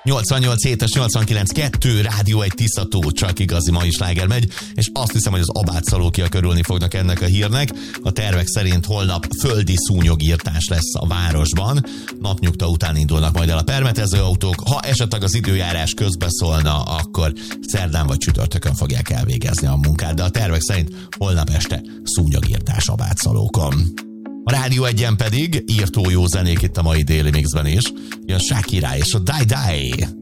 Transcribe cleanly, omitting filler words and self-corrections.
88 7-es, 89-2, Rádió egy Tiszató, csak igazi mai sláger megy, és azt hiszem, hogy az Abátszalókia körülni fognak ennek a hírnek. A tervek szerint holnap földi szúnyogírtás lesz a városban. Napnyugta után indulnak majd el a permetezőautók. Ha esetleg az időjárás közbeszólna, akkor szerdán vagy csütörtökön fogják elvégezni a munkát, de a tervek szerint holnap este szúnyogírtás Abátszalókon. A Rádió 1-en pedig írtó jó zenék itt a mai déli mixben is. Jön Shakira és a Die Die.